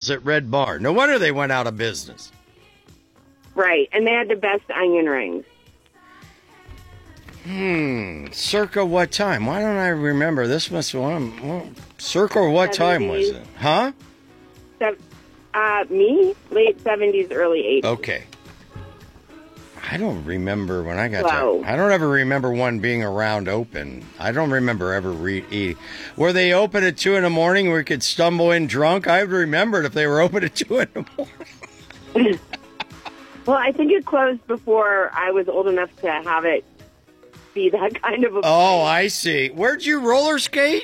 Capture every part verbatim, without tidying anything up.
rolls at Red Barn. No wonder they went out of business. Right, and they had the best onion rings. Hmm, circa what time? Why don't I remember? This must be one. Well, circa what time was it? Huh? Se- uh, me? Late seventies, early eighties. Okay. I don't remember when I got Wow. there. I don't ever remember one being around open. I don't remember ever re- eating. Were they open at two in the morning where we could stumble in drunk? I would remember it if they were open at two in the morning. Well, I think it closed before I was old enough to have it be that kind of a Oh, I see. Where'd you roller skate?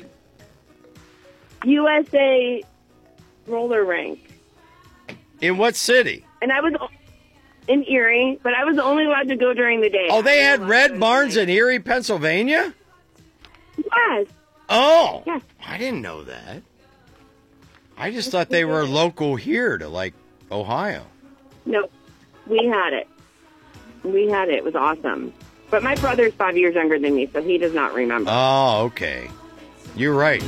U S A roller rink. In what city? And I was in Erie, but I was only allowed to go during the day. Oh, they had Red Barns in Erie, Pennsylvania? Yes. Oh. Yes. I didn't know that. I just thought they were local here to, like, Ohio. No, we had it. We had it. It was awesome. But my brother's five years younger than me, so he does not remember. Oh, okay. You're right.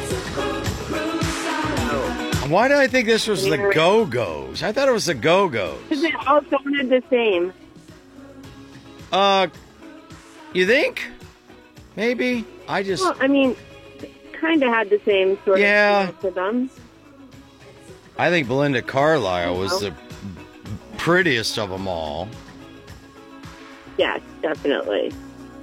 Why do I think this was the Go-Go's? I thought it was the Go-Go's. Because they all sounded the same. Uh, you think? Maybe? I just... Well, I mean, kind of had the same sort Yeah. of feel to them. I think Belinda Carlisle was the prettiest of them all. Yes, definitely.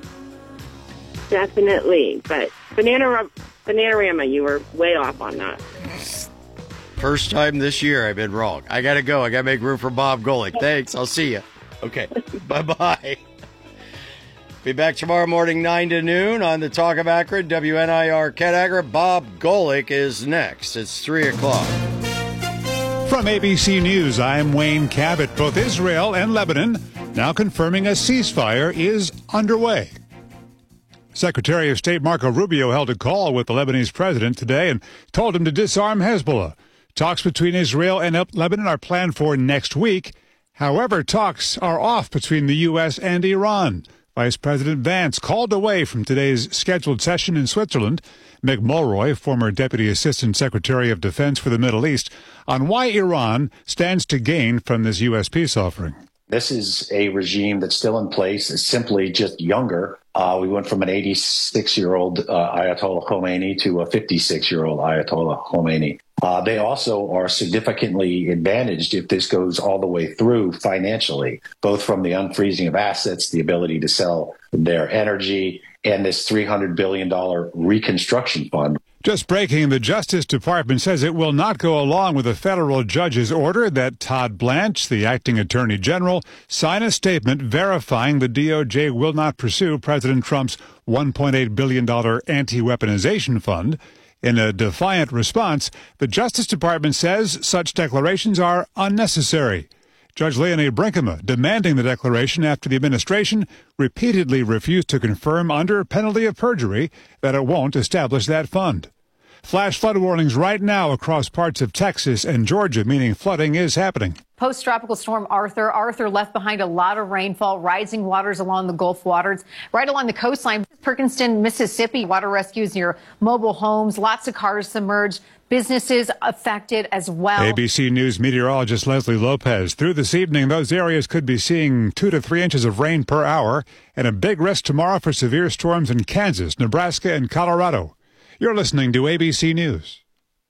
Definitely. But Banana, Bananarama, you were way off on that. First time this year I've been wrong. I got to go. I got to make room for Bob Golick. Thanks. I'll see you. Okay. Bye-bye. Be back tomorrow morning, nine to noon on the Talk of Akron, W N I R Cat Bob Golick is next. It's three o'clock. From A B C News, I'm Wayne Cabot. Both Israel and Lebanon now confirming a ceasefire is underway. Secretary of State Marco Rubio held a call with the Lebanese president today and told him to disarm Hezbollah. Talks between Israel and Lebanon are planned for next week. However, talks are off between the U S and Iran. Vice President Vance called away from today's scheduled session in Switzerland. Mick Mulroy, former Deputy Assistant Secretary of Defense for the Middle East, on why Iran stands to gain from this U S peace offering. This is a regime that's still in place. It's simply just younger. Uh, we went from an eighty-six-year-old uh, Ayatollah Khomeini to a fifty-six-year-old Ayatollah Khomeini. Uh, they also are significantly advantaged if this goes all the way through financially, both from the unfreezing of assets, the ability to sell their energy, and this three hundred billion dollars reconstruction fund. Just breaking, the Justice Department says it will not go along with a federal judge's order that Todd Blanche, the acting attorney general, sign a statement verifying the D O J will not pursue President Trump's one point eight billion dollars anti-weaponization fund. In a defiant response, the Justice Department says such declarations are unnecessary. Judge Leonie Brinkema demanding the declaration after the administration repeatedly refused to confirm under penalty of perjury that it won't establish that fund. Flash flood warnings right now across parts of Texas and Georgia, meaning flooding is happening. Post-tropical storm Arthur. Arthur left behind a lot of rainfall, rising waters along the Gulf waters, right along the coastline. Perkinston, Mississippi, water rescues near mobile homes, lots of cars submerged, businesses affected as well. A B C News meteorologist Leslie Lopez. Through this evening, those areas could be seeing two to three inches of rain per hour and a big risk tomorrow for severe storms in Kansas, Nebraska, and Colorado. You're listening to A B C News.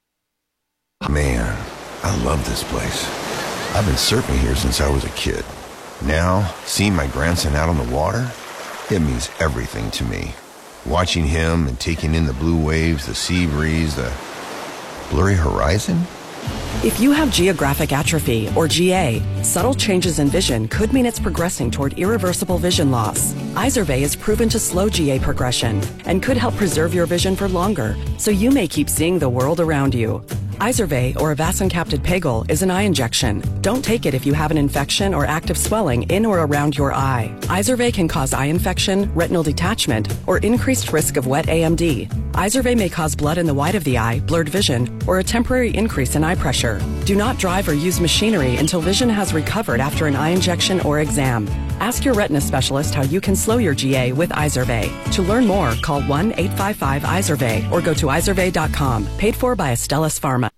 Man, I love this place. I've been surfing here since I was a kid. Now, seeing my grandson out on the water, it means everything to me. Watching him and taking in the blue waves, the sea breeze, the blurry horizon. If you have geographic atrophy, or G A, subtle changes in vision could mean it's progressing toward irreversible vision loss. Izervay is proven to slow G A progression and could help preserve your vision for longer, so you may keep seeing the world around you. Izervay, or avacincaptad pegol, is an eye injection. Don't take it if you have an infection or active swelling in or around your eye. Izervay can cause eye infection, retinal detachment, or increased risk of wet A M D. Izervay may cause blood in the white of the eye, blurred vision, or a temporary increase in eye pressure. Do not drive or use machinery until vision has recovered after an eye injection or exam. Ask your retina specialist how you can slow your G A with Izervay. To learn more, call one eight five five Izervay or go to izervay dot com. Paid for by Astellas Pharma.